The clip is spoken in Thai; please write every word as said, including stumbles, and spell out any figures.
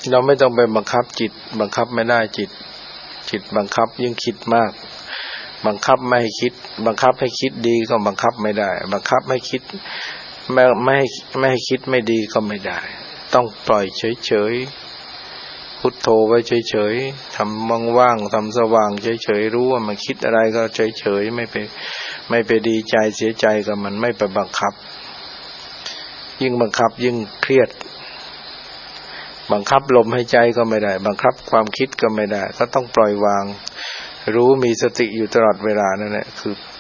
เราไม่ต้องไปบังคับจิตบังคับไม่ได้จิตจิตบังคับยิ่งคิดมากบังคับไม่ให้คิดบังคับให้คิดดีก็บังคับไม่ได้บังคับให้คิดไม่ไม่ให้ไม่ให้คิดไม่ดีก็ไม่ได้ต้องปล่อยเฉยๆพุทโธไว้เฉยๆทำว่างๆทำสว่างเฉยๆรู้ว่ามันคิดอะไรก็เฉยๆไม่ไปไม่ไปดีใจเสียใจกับมันไม่ไปบังคับยิ่งบังคับยิ่งเครียดบังคับลมหายใจก็ไม่ได้บังคับความคิดก็ไม่ได้ก็ต้องปล่อยวางรู้มีสติอยู่ตลอดเวลานั่นแหละคือ